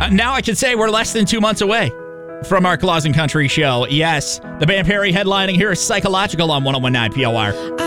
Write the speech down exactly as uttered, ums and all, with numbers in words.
Uh, now I can say we're less than two months away from our Claus and Country show. Yes, the band Perry headlining here is Psychological on one oh one point nine P O R.